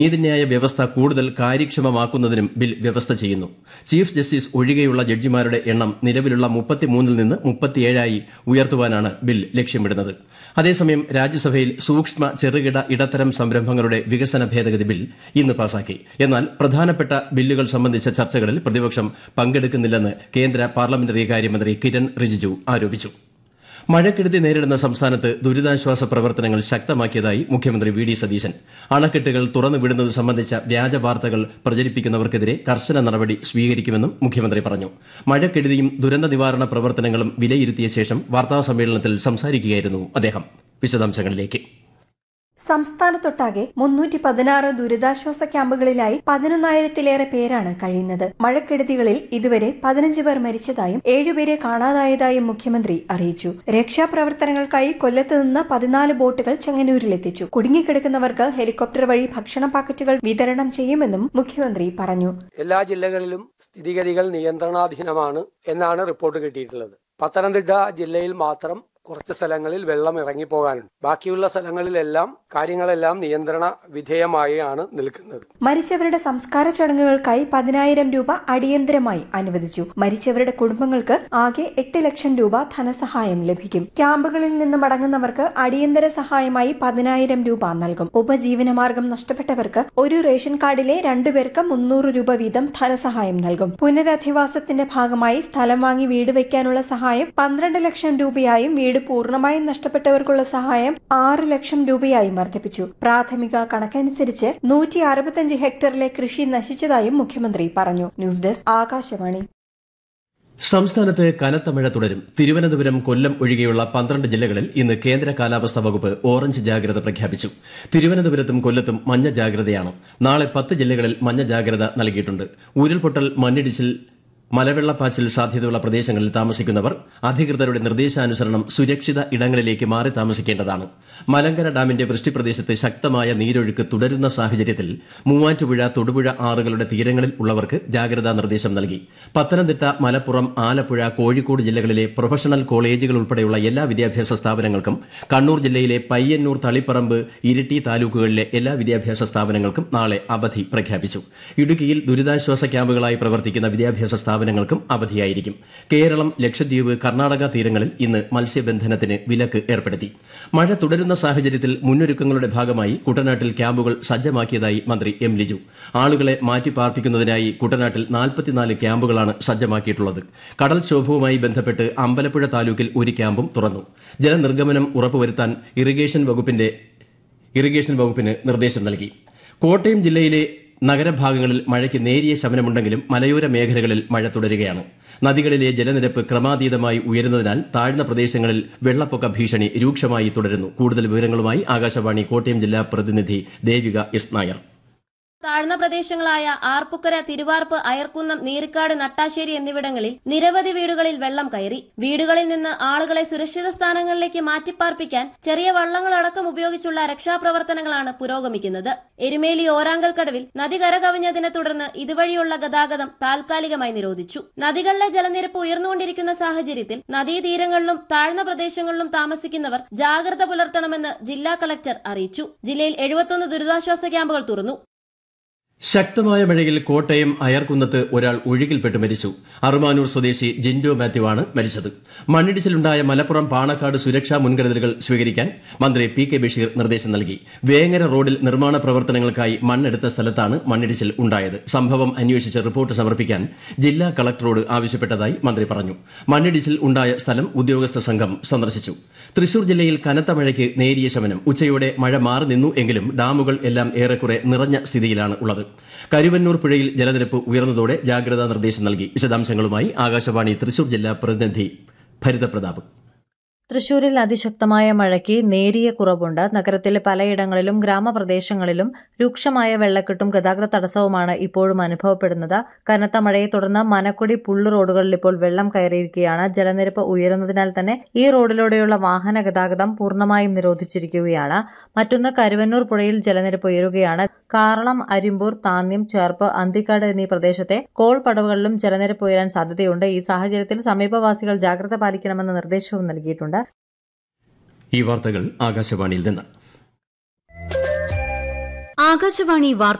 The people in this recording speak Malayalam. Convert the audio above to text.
നീതിന്യായ വ്യവസ്ഥ കൂടുതൽ കാര്യക്ഷമമാക്കുന്നതിനും ബിൽ വ്യവസ്ഥ ചെയ്യുന്നു. ചീഫ് ജസ്റ്റിസ് ഒഴികെയുള്ള ജഡ്ജിമാരുടെ എണ്ണം നിലവിലുള്ള 33-ൽ നിന്ന് 37 ഉയർത്തുവാനാണ് ബിൽ ലക്ഷ്യമിടുന്നത്. അതേസമയം രാജ്യസഭയിൽ സൂക്ഷ്മ ചെറുകിട ഇടത്തരം സംരംഭങ്ങളുടെ വികസന ഭേദഗതി ബിൽ ഇന്ന് പാസാക്കി. എന്നാൽ പ്രധാനപ്പെട്ട ബില്ലുകൾ സംബന്ധിച്ച ചർച്ചകളിൽ പ്രതിപക്ഷം പങ്കെടുക്കുന്നില്ലെന്ന് കേന്ദ്ര പാർലമെന്ററി കാര്യമന്ത്രി കിരൺ റിജിജു ആരോപിച്ചു. മഴക്കെടുതി നേരിടുന്ന സംസ്ഥാനത്ത് ദുരിതാശ്വാസ പ്രവർത്തനങ്ങൾ ശക്തമാക്കിയതായി മുഖ്യമന്ത്രി വി ഡി സതീശൻ. അണക്കെട്ടുകൾ തുറന്നുവിടുന്നത് സംബന്ധിച്ച വ്യാജ വാർത്തകൾ പ്രചരിപ്പിക്കുന്നവർക്കെതിരെ കർശന നടപടി സ്വീകരിക്കുമെന്നും മുഖ്യമന്ത്രി പറഞ്ഞു. മഴക്കെടുതിയും ദുരന്ത നിവാരണ പ്രവർത്തനങ്ങളും വിലയിരുത്തിയ ശേഷം വാർത്താസമ്മേളനത്തിൽ സംസാരിക്കുകയായിരുന്നു അദ്ദേഹം. വിശദാംശങ്ങളിലേക്ക്. സംസ്ഥാനത്തൊട്ടാകെ 316 ദുരിതാശ്വാസ ക്യാമ്പുകളിലായി 11,000-ലേറെ പേരാണ് കഴിയുന്നത്. മഴക്കെടുതികളിൽ ഇതുവരെ 15 പേർ മരിച്ചതായും 7 പേരെ കാണാതായതായും മുഖ്യമന്ത്രി അറിയിച്ചു. രക്ഷാപ്രവർത്തനങ്ങൾക്കായി കൊല്ലത്ത് നിന്ന് 14 ബോട്ടുകൾ ചെങ്ങന്നൂരിലെത്തിച്ചു. കുടുങ്ങിക്കിടക്കുന്നവർക്ക് ഹെലികോപ്റ്റർ വഴി ഭക്ഷണ പാക്കറ്റുകൾ വിതരണം ചെയ്യുമെന്നും മുഖ്യമന്ത്രി പറഞ്ഞു. എല്ലാ ജില്ലകളിലും സ്ഥിതിഗതികൾ നിയന്ത്രണാധീനമാണ് എന്നാണ് റിപ്പോർട്ട് കിട്ടിയിട്ടുള്ളത്. പത്തനംതിട്ട ജില്ലയിൽ മാത്രം കുറച്ച് സ്ഥലങ്ങളിൽ വെള്ളം ഇറങ്ങിപ്പോകാനുണ്ട്. ബാക്കിയുള്ള സ്ഥലങ്ങളിലെല്ലാം കാര്യങ്ങളെല്ലാം നിയന്ത്രണ വിധേയമായാണ് നിൽക്കുന്നത്. മരിച്ചവരുടെ സംസ്കാര ചടങ്ങുകൾക്കായി 10,000 രൂപ അടിയന്തരമായി അനുവദിച്ചു. മരിച്ചവരുടെ കുടുംബങ്ങൾക്ക് ആകെ 8 ലക്ഷം രൂപ ധനസഹായം ലഭിക്കും. ക്യാമ്പുകളിൽ നിന്ന് മടങ്ങുന്നവർക്ക് അടിയന്തര സഹായമായി 10,000 രൂപ നൽകും. ഉപജീവനമാർഗം നഷ്ടപ്പെട്ടവർക്ക് ഒരു റേഷൻ കാർഡിലെ 2 പേർക്ക് 300 രൂപ വീതം ധനസഹായം നൽകും. പുനരധിവാസത്തിന്റെ ഭാഗമായി സ്ഥലം വാങ്ങി വീട് വയ്ക്കാനുള്ള സഹായം 12 ലക്ഷം രൂപയായും വീട് പൂർണ്ണമായും നഷ്ടപ്പെട്ടവർക്കുള്ള സഹായം 6 ലക്ഷം രൂപയായും വർദ്ധിപ്പിച്ചു. പ്രാഥമിക കണക്കനുസരിച്ച് 165 ഹെക്ടറിലെ കൃഷി നശിച്ചതായും മുഖ്യമന്ത്രി പറഞ്ഞു. News desk Akashvani. സംസ്ഥാനത്ത് കനത്ത മഴ തുടരും. തിരുവനന്തപുരം, കൊല്ലം ഒഴികെയുള്ള 12 ജില്ലകളിൽ ഇന്ന് കേന്ദ്ര കാലാവസ്ഥാ വകുപ്പ് ഓറഞ്ച് ജാഗ്രത പ്രഖ്യാപിച്ചു. തിരുവനന്തപുരത്തും കൊല്ലത്തും മഞ്ഞ ജാഗ്രതയാണ്. നാളെ 10 ജില്ലകളിൽ മഞ്ഞ ജാഗ്രത നൽകിയിട്ടുണ്ട്. ഉരുൾപൊട്ടൽ, മണ്ണിടിച്ചിൽ, മലവെള്ളപ്പാച്ചിൽ സാധ്യതയുള്ള പ്രദേശങ്ങളിൽ താമസിക്കുന്നവർ അധികൃതരുടെ നിർദ്ദേശാനുസരണം സുരക്ഷിത ഇടങ്ങളിലേക്ക് മാറി താമസിക്കേണ്ടതാണ്. മലങ്കര ഡാമിന്റെ വൃഷ്ടിപ്രദേശത്ത് ശക്തമായ നീരൊഴുക്ക് തുടരുന്ന സാഹചര്യത്തിൽ മൂവാറ്റുപുഴ, തൊടുപുഴ ആറുകളുടെ തീരങ്ങളിൽ ഉള്ളവർക്ക് ജാഗ്രതാ നിർദ്ദേശം നൽകി. പത്തനംതിട്ട, മലപ്പുറം, ആലപ്പുഴ, കോഴിക്കോട് ജില്ലകളിലെ പ്രൊഫഷണൽ കോളേജുകൾ ഉൾപ്പെടെയുള്ള എല്ലാ വിദ്യാഭ്യാസ സ്ഥാപനങ്ങൾക്കും, കണ്ണൂർ ജില്ലയിലെ പയ്യന്നൂർ, തളിപ്പറമ്പ്, ഇരിട്ടി താലൂക്കുകളിലെ എല്ലാ വിദ്യാഭ്യാസ സ്ഥാപനങ്ങൾക്കും നാളെ അവധി പ്രഖ്യാപിച്ചു. ഇടുക്കിയിൽ ദുരിതാശ്വാസ ക്യാമ്പുകളായി പ്രവർത്തിക്കുന്ന വിദ്യാഭ്യാസ സ്ഥാപനങ്ങൾക്കും അവധിയായിരിക്കും. കേരളം, ലക്ഷദ്വീപ്, കർണാടക തീരങ്ങളിൽ ഇന്ന് മത്സ്യബന്ധനത്തിന് വിലക്ക് ഏർപ്പെടുത്തി. മഴ തുടരുന്ന സാഹചര്യത്തിൽ മുന്നൊരുക്കങ്ങളുടെ ഭാഗമായി കുട്ടനാട്ടിൽ ക്യാമ്പുകൾ സജ്ജമാക്കിയതായി മന്ത്രി എം ലിജു. ആളുകളെ മാറ്റിപ്പാർപ്പിക്കുന്നതിനായി കുട്ടനാട്ടിൽ 44 ക്യാമ്പുകളാണ് സജ്ജമാക്കിയിട്ടുള്ളത്. കടൽക്ഷോഭവുമായി ബന്ധപ്പെട്ട് അമ്പലപ്പുഴ താലൂക്കിൽ ഒരു ക്യാമ്പും തുറന്നു. ജലനിർഗമനം ഉറപ്പുവരുത്താൻ ഇറിഗേഷൻ വകുപ്പിന് നിർദ്ദേശം നൽകി. കോട്ടയം ജില്ലയിലെ നഗരഭാഗങ്ങളിൽ മഴയ്ക്ക് നേരിയ ശമനമുണ്ടെങ്കിലും മലയോര മേഖലകളിൽ മഴ തുടരുകയാണ്. നദികളിലെ ജലനിരപ്പ് ക്രമാതീതമായി ഉയരുന്നതിനാൽ താഴ്ന്ന പ്രദേശങ്ങളിൽ വെള്ളപ്പൊക്ക ഭീഷണി രൂക്ഷമായി തുടരുന്നു. കൂടുതൽ വിവരങ്ങളുമായി ആകാശവാണി കോട്ടയം ജില്ലാ പ്രതിനിധി ദേവിക എസ് നായർ. താഴ്ന്ന പ്രദേശങ്ങളായ ആർപ്പുക്കര, തിരുവാർപ്പ്, അയർക്കുന്നം, നീരിക്കാട്, നട്ടാശ്ശേരി എന്നിവിടങ്ങളിൽ നിരവധി വീടുകളിൽ വെള്ളം കയറി. വീടുകളിൽ നിന്ന് ആളുകളെ സുരക്ഷിത സ്ഥാനങ്ങളിലേക്ക് മാറ്റിപ്പാർപ്പിക്കാൻ ചെറിയ വള്ളങ്ങളടക്കം ഉപയോഗിച്ചുള്ള രക്ഷാപ്രവർത്തനങ്ങളാണ് പുരോഗമിക്കുന്നത്. എരുമേലി ഓരാങ്കൽ കടവിൽ നദി കരകവിഞ്ഞതിനെ തുടർന്ന് ഇതുവഴിയുള്ള ഗതാഗതം താൽക്കാലികമായി നിരോധിച്ചു. നദികളിലെ ജലനിരപ്പ് ഉയർന്നുകൊണ്ടിരിക്കുന്ന സാഹചര്യത്തിൽ നദീതീരങ്ങളിലും താഴ്ന്ന പ്രദേശങ്ങളിലും താമസിക്കുന്നവർ ജാഗ്രത പുലർത്തണമെന്ന് ജില്ലാ കളക്ടർ അറിയിച്ചു. ജില്ലയിൽ 71 ദുരിതാശ്വാസ ക്യാമ്പുകൾ തുറന്നു. ശക്തമായ മഴയിൽ കോട്ടയം അയർക്കുന്നത്ത് ഒരാൾ ഒഴുകിൽപ്പെട്ട് മരിച്ചു. അറുമാനൂർ സ്വദേശി ജിൻഡോ മാത്യു ആണ് മരിച്ചത്. മണ്ണിടിച്ചിലുണ്ടായ മലപ്പുറം പാണക്കാട് സുരക്ഷാ മുൻകരുതലുകൾ സ്വീകരിക്കാൻ മന്ത്രി പി കെ ബഷീർ നിർദ്ദേശം നൽകി. വേങ്ങര റോഡിൽ നിർമ്മാണ പ്രവർത്തനങ്ങൾക്കായി മണ്ണെടുത്ത സ്ഥലത്താണ് മണ്ണിടിച്ചിൽ ഉണ്ടായത്. സംഭവം അന്വേഷിച്ച് റിപ്പോർട്ട് സമർപ്പിക്കാൻ ജില്ലാ കളക്ടറോട് ആവശ്യപ്പെട്ടതായി മന്ത്രി പറഞ്ഞു. മണ്ണിടിച്ചിൽ ഉണ്ടായ സ്ഥലം ഉദ്യോഗസ്ഥ സംഘം സന്ദർശിച്ചു. തൃശൂർ ജില്ലയിൽ കനത്ത മഴയ്ക്ക് നേരിയ ശമനം. ഉച്ചയോടെ മഴ മാറി നിന്നു എങ്കിലും ഡാമുകൾ എല്ലാം ഏറെക്കുറെ നിറഞ്ഞ സ്ഥിതിയിലാണ് ഉള്ളത്. കരുവന്നൂർ പുഴയിൽ ജലനിരപ്പ് ഉയർന്നതോടെ ജാഗ്രതാ നിർദ്ദേശം നൽകി. വിശദാംശങ്ങളുമായി ആകാശവാണി തൃശൂർ ജില്ലാ പ്രതിനിധി ഭരിതപ്രതാപ്. തൃശൂരിൽ അതിശക്തമായ മഴയ്ക്ക് നേരിയ കുറവുണ്ട്. നഗരത്തിലെ പലയിടങ്ങളിലും ഗ്രാമപ്രദേശങ്ങളിലും രൂക്ഷമായ വെള്ളക്കെട്ടും ഗതാഗത തടസ്സവുമാണ് ഇപ്പോഴും അനുഭവപ്പെടുന്നത്. കനത്ത മഴയെ തുടർന്ന് മനക്കൊടി, പുള്ളു റോഡുകളിൽ ഇപ്പോൾ വെള്ളം കയറിയിരിക്കുകയാണ്. ജലനിരപ്പ് ഉയരുന്നതിനാൽ തന്നെ ഈ റോഡിലൂടെയുള്ള വാഹന ഗതാഗതം പൂർണ്ണമായും നിരോധിച്ചിരിക്കുകയാണ്. മറ്റൊന്ന്, കരുവന്നൂർ പുഴയിൽ ജലനിരപ്പ് ഉയരുകയാണ്. കാറളം, അരിമ്പൂർ, താന്ന്യം, ചേർപ്പ്, അന്തിക്കാട് എന്നീ പ്രദേശത്തെ കോൾ പടവുകളിലും ജലനിരപ്പ് ഉയരാൻ സാധ്യതയുണ്ട്. ഈ സാഹചര്യത്തിൽ സമീപവാസികൾ ജാഗ്രത പാലിക്കണമെന്ന നിർദ്ദേശവും നൽകിയിട്ടുണ്ട്. ഈ വാർത്തകൾ ആകാശവാണിയിൽ നിന്ന്. ആകാശവാണി വാർത്ത